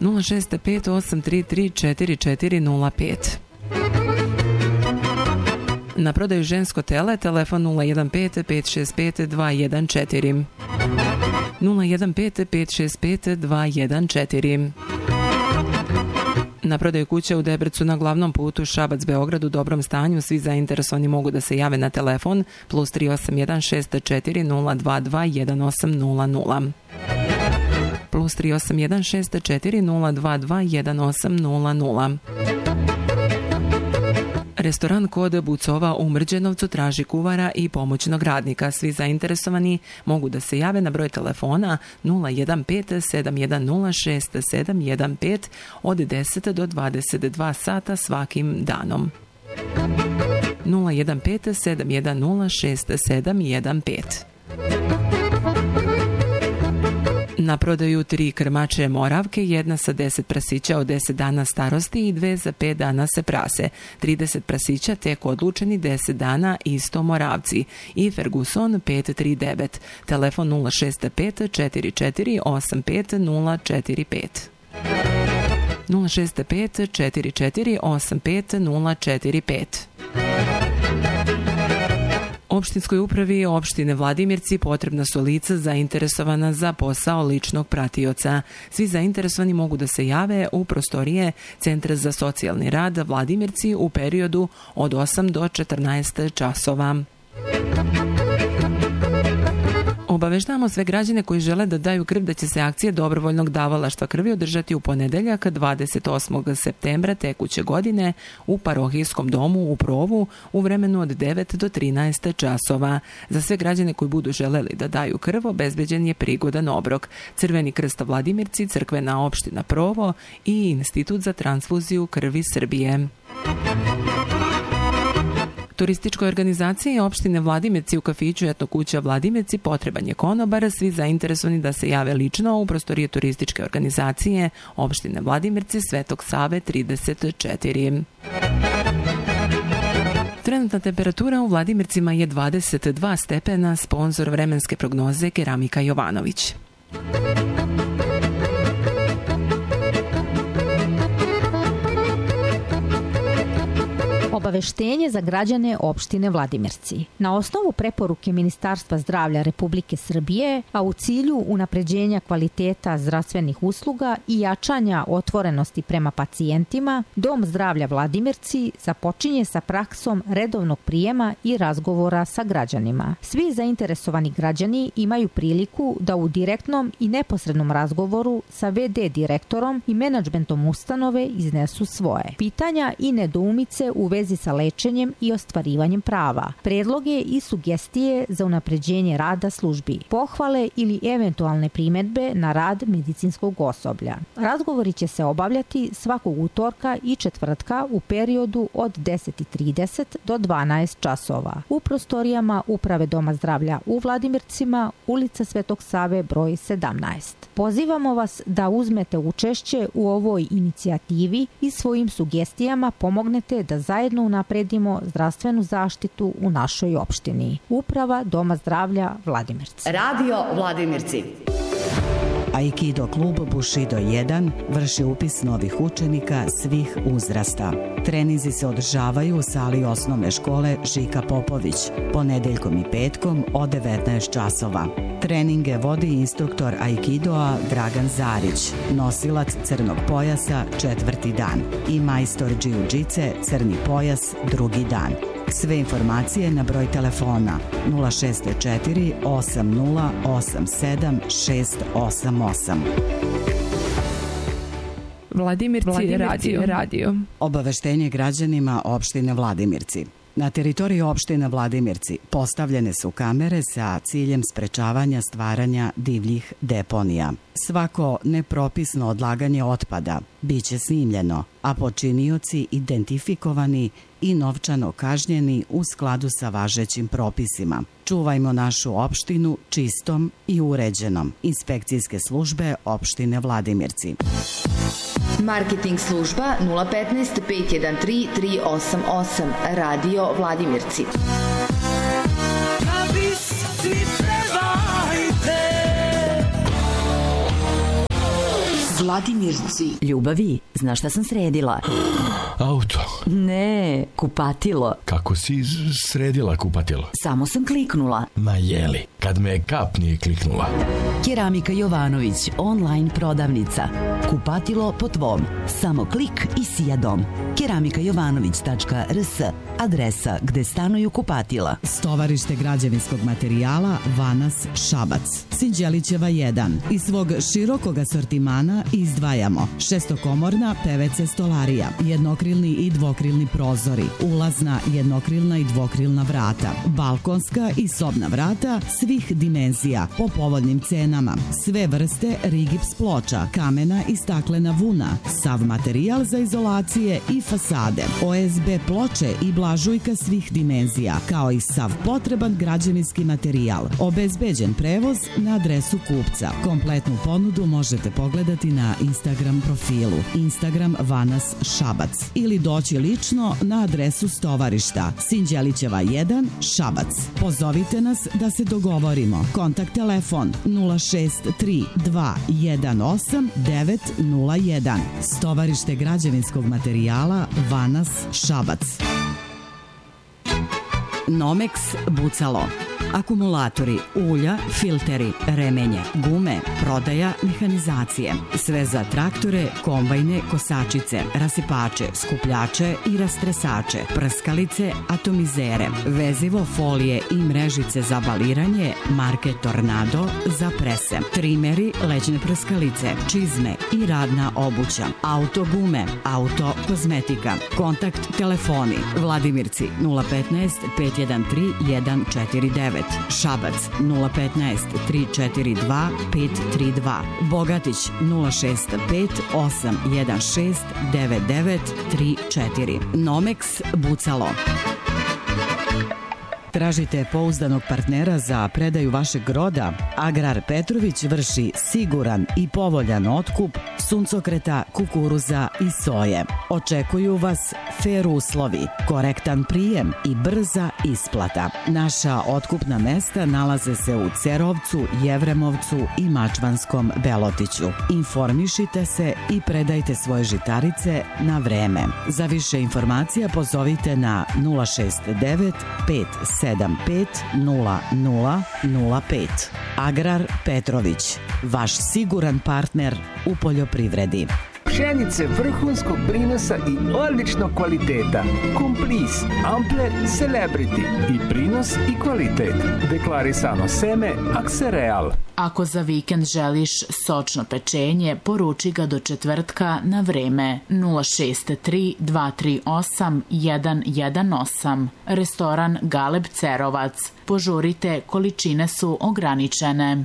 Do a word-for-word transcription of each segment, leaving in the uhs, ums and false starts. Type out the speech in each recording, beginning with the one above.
nula šest pet osam tri tri četiri četiri nula pet. Na prodaju žensko tele, telefon nula jedan pet pet šest pet dva jedan četiri. nula jedan pet pet šest pet dva jedan četiri. Na prodaju kuće u Debrecu na glavnom putu Šabac-Beograd u dobrom stanju. Svi zainteresovani mogu da se jave na telefon plus tri osam jedan šest četiri nula dva dva jedan osam nula nula. Plus tri osam jedan šest četiri nula dva dva jedan osam nula nula. Restoran Kod Bucova u Mrđenovcu traži kuvara i pomoćnog radnika. Svi zainteresovani mogu da se jave na broj telefona nula jedan pet sedam jedan nula šest sedam jedan pet od deset do dvadeset dva sata svakim danom. nula jedan pet sedam jedan nula šest sedam jedan pet. Na prodaju tri krmače Moravke, jedna sa deset prasića od deset dana starosti i dve za pet dana se prase. trideset prasića tek odlučeni deset dana isto Moravci. I Ferguson pet tri devet. Telefon nula šest pet četiri četiri osam pet nula četiri pet. nula šest pet četiri četiri osam pet nula četiri pet. Opštinskoj upravi opštine Vladimirci potrebna su lica zainteresovana za posao ličnog pratioca. Svi zainteresovani mogu da se jave u prostorije Centra za socijalni rad Vladimirci u periodu od osam do četrnaest časova. Obaveštavamo sve građane koji žele da daju krv da će se akcija dobrovoljnog davalaštva krvi održati u ponedeljak dvadeset osmog septembra tekuće godine u parohijskom domu u Provu u vremenu od devet do trinaest časova. Za sve građane koji budu želeli da daju krv obezbeđen je prigodan obrok. Crveni krst Vladimirci, crkvena opština Provo i Institut za transfuziju krvi Srbije. Turističkoj organizaciji opštine Vladimirci u kafiću Etno kuća Vladimirci potreban je konobar. Svi zainteresovani da se jave lično u prostorije turističke organizacije opštine Vladimirci Svetog Save trideset četiri. Trenutna temperatura u Vladimircima je dvadeset dva stepena, sponzor vremenske prognoze Keramika Jovanović. Obaveštenje za građane opštine Vladimirci. Na osnovu preporuke Ministarstva zdravlja Republike Srbije, a u cilju unapređenja kvaliteta zdravstvenih usluga i jačanja otvorenosti prema pacijentima, Dom zdravlja Vladimirci započinje sa praksom redovnog prijema i razgovora sa građanima. Svi zainteresovani građani imaju priliku da u direktnom i neposrednom razgovoru sa ve de direktorom i menadžmentom ustanove iznesu svoje pitanja i nedoumice u vezi sa lečenjem i ostvarivanjem prava, predloge i sugestije za unapređenje rada službi, pohvale ili eventualne primedbe na rad medicinskog osoblja. Razgovori će se obavljati svakog utorka i četvrtka u periodu od deset i trideset do dvanaest časova u prostorijama Uprave Doma zdravlja u Vladimircima, ulica Svetog Save broj sedamnaest. Pozivamo vas da uzmete učešće u ovoj inicijativi i svojim sugestijama pomognete da zajedno unapredimo zdravstvenu zaštitu u našoj opštini. Uprava Doma zdravlja Vladimirci. Radio Vladimirci. Aikido klub Bushido jedan vrši upis novih učenika svih uzrasta. Treninzi se održavaju u sali osnovne škole Žika Popović, ponedeljkom i petkom od devetnaest časova. Treninge vodi instruktor Aikidoa Dragan Zarić, nosilac crnog pojasa četvrti dan i majstor džiu-džice crni pojas drugi dan. Sve informacije na broj telefona nula šest četiri osam nula osam sedam šest osam osam. Vladimirci, Vladimirci radio. radio. Obaveštenje građanima opštine Vladimirci. Na teritoriji opštine Vladimirci postavljene su kamere sa ciljem sprečavanja stvaranja divljih deponija. Svako nepropisno odlaganje otpada biće snimljeno, a počinioci identifikovani i novčano kažnjeni u skladu sa važećim propisima. Čuvajmo našu opštinu čistom i uređenom. Inspekcijske službe opštine Vladimirci. Marketing služba nula petnaest pet jedan tri tri osam osam. Radio Vladimirci. Vladimirci. Ljubavi, znaš šta sam sredila? Auto. Ne, kupatilo. Kako si sredila kupatilo? Samo sam kliknula. Ma jeli, kad me kap nije kliknula. Keramika Jovanović, online prodavnica. Kupatilo po tvom. Samo klik i sija dom. keramika jovanović tačka r s, adresa gde stanuju kupatila. Stovarište građevinskog materijala Vanas Šabac. Sinđelićeva jedan. Iz svog širokog asortimana izdvajamo šestokomorna P V C stolarija, jednokrilni i dvokrilni prozori, ulazna jednokrilna i dvokrilna vrata, balkonska i sobna vrata svih dimenzija po povoljnim cenama, sve vrste rigips ploča, kamena i staklena vuna, sav materijal za izolacije i fasade, O S B ploče i blažujka svih dimenzija, kao i sav potreban građevinski materijal, obezbeđen prevoz na adresu kupca. Kompletnu ponudu možete pogledati na Instagram profilu Instagram Vanas Šabac ili doći lično na adresu stovarišta Sinđelićeva jedan Šabac. Pozovite nas da se dogovorimo. Kontakt telefon nula šest tri dva jedan osam devet nula jedan. Stovarište građevinskog materijala Vanas Šabac. Nomex Bucalo. Akumulatori, ulja, filteri, remenje, gume, prodaja, mehanizacije. Sve za traktore, kombajne, kosačice, rasipače, skupljače i rastresače, prskalice, atomizere, vezivo, folije i mrežice za baliranje, marke Tornado za prese, trimeri, lećne prskalice, čizme i radna obuća, auto gume, auto kozmetika. Kontakt telefoni Vladimirci nula petnaest pet jedan tri jedan četiri devet, Šabac nula petnaest tri četiri dva pet tri dva, Bogatić nula šest pet osam jedan šest devet devet tri četiri. Nomex Bucalo. Tražite pouzdanog partnera za predaju vašeg roda? Agrar Petrović vrši siguran i povoljan otkup suncokreta, kukuruza i soje. Očekuju vas fer uslovi, korektan prijem i brza isplata. Naša otkupna mesta nalaze se u Cerovcu, Jevremovcu i Mačvanskom Belotiću. Informišite se i predajte svoje žitarice na vreme. Za više informacija pozovite na nula šest devet pet sedam pet nula nula nula pet. Agrar Petrović, vaš siguran partner u poljoprivredi. Pšenice vrhunskog prinosa i odličnog kvaliteta. Komplis, Ampler, Celebrity. I prinos i kvalitet. Deklarisano seme Aksereal. Ako za vikend želiš sočno pečenje, poruči ga do četvrtka na vreme nula šest tri dva tri osam jedan jedan osam. Restoran Galeb Cerovac. Požurite, količine su ograničene.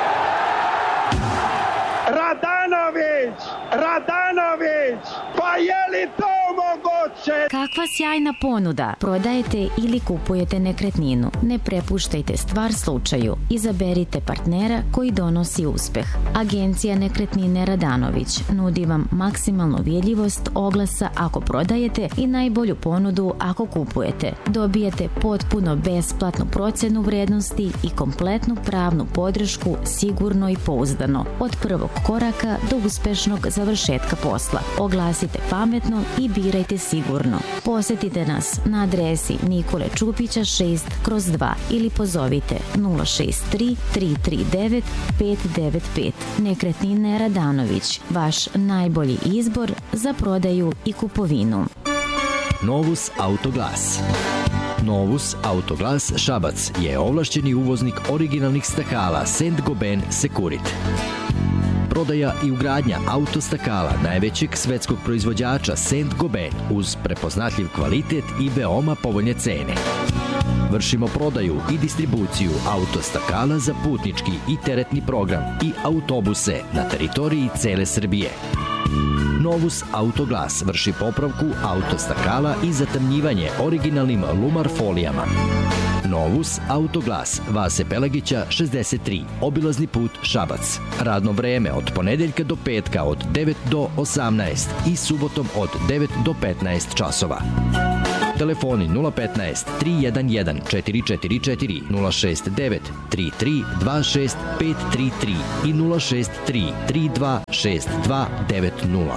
Radanović! Radanović! Pa je li to moguće? Kakva sjajna ponuda! Prodajete ili kupujete nekretninu. Ne prepuštajte stvar slučaju. Izaberite partnera koji donosi uspeh. Agencija Nekretnine Radanović nudi vam maksimalnu vidljivost oglasa ako prodajete i najbolju ponudu ako kupujete. Dobijete potpuno besplatnu procenu vrednosti i kompletnu pravnu podršku sigurno i pouzdano. Od prvog koraka do uspešnog završetka posla. Oglasite pametno i birajte sigurno. Posetite nas na adresi Nikole Čupića šest kroz dva ili pozovite nula šest tri tri tri devet pet devet pet. Nekretnine Radanović, vaš najbolji izbor za prodaju i kupovinu. Novus Autoglas. Novus Autoglas Šabac je ovlašćeni uvoznik originalnih stakala Saint-Gobain Securit. Prodaja i ugradnja autostakala najvećeg svetskog proizvođača Saint-Gobain uz prepoznatljiv kvalitet i veoma povoljne cene. Vršimo prodaju i distribuciju autostakala za putnički i teretni program i autobuse na teritoriji cele Srbije. Novus Autoglas vrši popravku autostakala i zatamnjivanje originalnim Lumar folijama. Novus Autoglas, Vase Pelagića šezdeset tri, obilazni put Šabac. Radno vreme od ponedeljka do petka od devet do osamnaest i subotom od devet do petnaest časova. Telefoni nula petnaest tri jedan jedan četiri četiri četiri, nula šest devet tri tri dva šest pet tri tri i nula šest tri tri dva šest dva devet nula.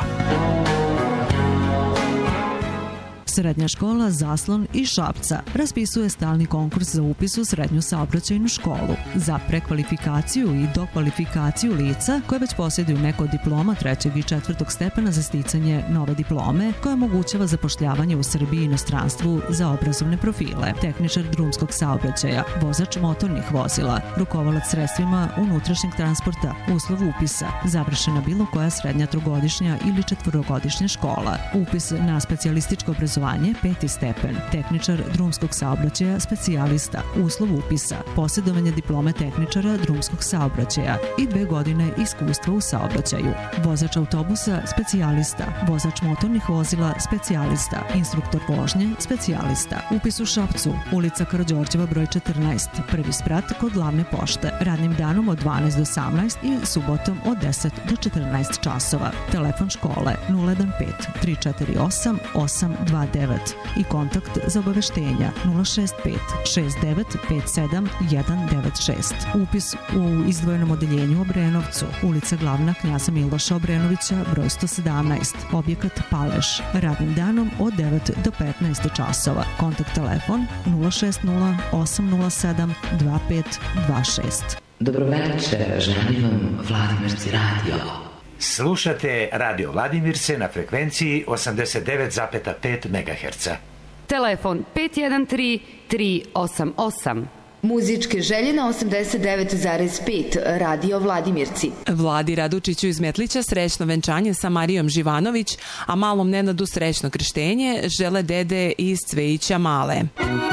Srednja škola Zaslon iz Šapca raspisuje stalni konkurs za upis u srednju saobraćajnu školu za prekvalifikaciju i dokvalifikaciju lica koje već posjeduju neko od diploma trećeg i četvrtog stepena za sticanje nove diplome koja omogućava zapošljavanje u Srbiji i inostranstvu za obrazovne profile, tehničar drumskog saobraćaja, vozač motornih vozila, rukovalac sredstvima unutrašnjeg transporta, uslov upisa, završena bilo koja srednja trogodišnja ili četvorogodišnja škola, upis na specijalističko obrazovanje peti stepen, tehničar drumskog saobraćaja, specijalista, uslov upisa, posjedovanje diplome tehničara drumskog saobraćaja i dve godine iskustva u saobraćaju, vozač autobusa, specijalista, vozač motornih vozila, specijalista, instruktor vožnje, specijalista, upis u Šapcu, ulica Karađorđeva broj četrnaest, prvi sprat kod glavne pošte, radnim danom od dvanaest do osamnaest i subotom od deset do četrnaest časova. Telefon škole nula jedan pet tri četiri osam osam dva devet i kontakt za obaveštenja nula šest pet šest devet pet sedam jedan devet šest. Upis u izdvojenom odeljenju u Obrenovcu, ulica Glavna Knjaza Miloša Obrenovića broj sto sedamnaest, objekat Paleš, radnim danom od devet do petnaest časova. Kontakt telefon nula šest nula osam nula sedam dva pet dva šest. Dobroveče, želim vam Vladimirci radio. Slušate Radio Vladimirce na frekvenciji osamdeset devet zarez pet megaherca. Telefon pet jedan tri tri osam osam. Muzičke želje na osamdeset devet zarez pet Radio Vladimirci. Vladi Radučiću iz Metlića srećno venčanje sa Marijom Živanović, a malom Nenadu srećno krštenje žele dede iz Cvejića Male.